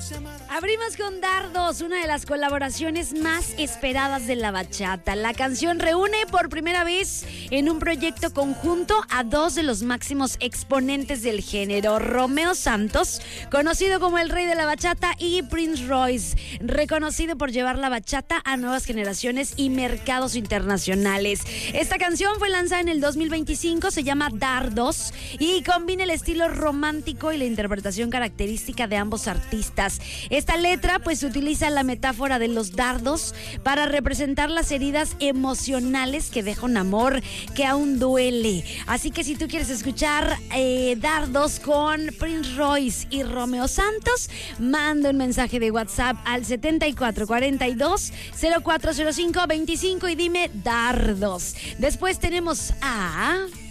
Abrimos con Dardos, una de las colaboraciones más esperadas de la bachata. La canción reúne por primera vez en un proyecto conjunto a dos de los máximos exponentes del género, Romeo Santos, conocido como el rey de la bachata, y Prince Royce, reconocido por llevar la bachata a nuevas generaciones y mercados internacionales. Esta canción fue lanzada en el 2025, se llama Dardos y combina el estilo romántico y la interpretación característica de ambos artistas. Esta letra pues utiliza la metáfora de los dardos para representar las heridas emocionales que deja un amor que aún duele. Así que si tú quieres escuchar Dardos con Prince Royce y Romeo Santos, manda un mensaje de WhatsApp al 7442-040525 y dime Dardos. Después tenemos a...